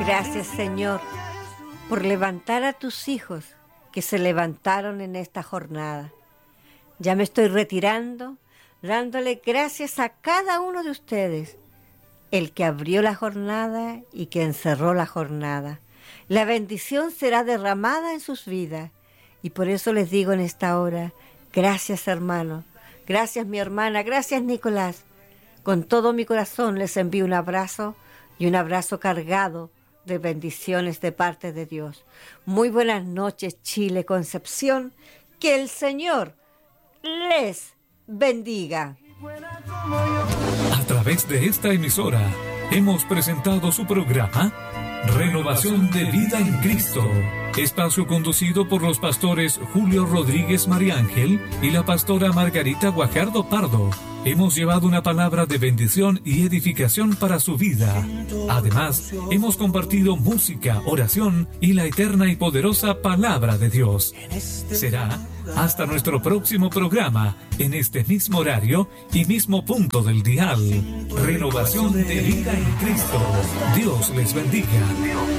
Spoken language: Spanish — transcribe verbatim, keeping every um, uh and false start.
Gracias, Señor, por levantar a tus hijos que se levantaron en esta jornada. Ya me estoy retirando, dándole gracias a cada uno de ustedes, el que abrió la jornada y que encerró la jornada. La bendición será derramada en sus vidas y por eso les digo en esta hora, gracias, hermano, gracias, mi hermana, gracias, Nicolás. Con todo mi corazón les envío un abrazo y un abrazo cargado de bendiciones de parte de Dios. Muy buenas noches, Chile, Concepción. Que el Señor les bendiga. A través de esta emisora hemos presentado su programa Renovación de Vida en Cristo, espacio conducido por los pastores Julio Rodríguez Mariángel y la pastora Margarita Guajardo Pardo. Hemos llevado una palabra de bendición y edificación para su vida. Además, hemos compartido música, oración y la eterna y poderosa palabra de Dios. Será hasta nuestro próximo programa, en este mismo horario y mismo punto del dial. Renovación de Vida en Cristo. Dios les bendiga.